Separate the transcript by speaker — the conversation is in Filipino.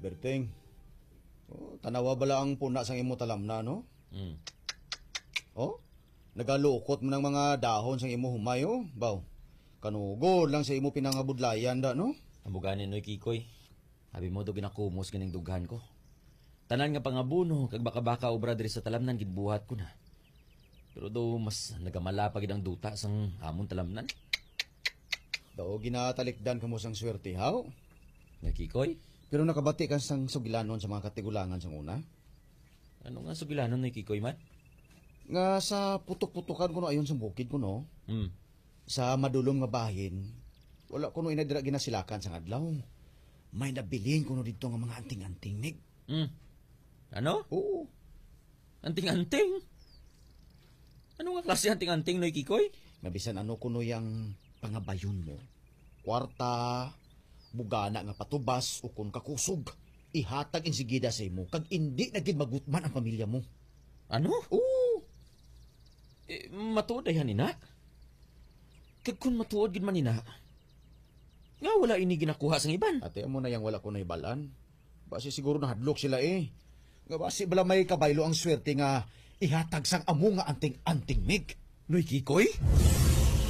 Speaker 1: Berting, tanawa bala ang puna sang imo talam na, no? Oh, nagalukot mo ng mga dahon sang imo humay, oh. Baw, kanugod lang sa imo pinangabudlayan da, no?
Speaker 2: Ambuganin no'y Kikoy. Habi mo do ginakumos ganing dughan ko. Tanan nga pangabuno, kag baka-baka obra diri sa talamnan, gidbuhat ko na. Pero do, mas nagamala pa gid ang duta sang amon talamnan.
Speaker 1: Daw ginatalikdan ka mo sang swerte, haw?
Speaker 2: Nga Kikoy?
Speaker 1: Pero nakabati ka sang sugilanon sa mga katigulangan sang una?
Speaker 2: Ano nga sugilanon no'y Kikoy man?
Speaker 1: Nga sa putok-putukan ko no ayon sa bukid ko, no? Sa madulom nga bahin, wala ko no inadira ginasilakan sang adlaw. May nabilin ko no dito nga mga anting-anting, Nig.
Speaker 2: Ano?
Speaker 1: Oo.
Speaker 2: Anting-anting? Ano nga klase anting-anting no'y Kikoy?
Speaker 1: Mabisan ano ko no yang pangabayon mo. Kwarta, bugana nga patubas, ukon kakusog. Ihatag insigida sa imo, kag hindi naging magutman ang pamilya mo.
Speaker 2: Ano?
Speaker 1: Oo.
Speaker 2: Matuod ay hanina? Kag kung matuod gid man nina, nga wala ini ginakuha sang iban.
Speaker 1: Ate mo na yang wala ko na ibalan. Basi siguro nahadlok sila eh. Nga basi bala may kabaylo ang swerte nga ihatag sang amo nga anting-anting, Mig.
Speaker 2: Noy Kikoy?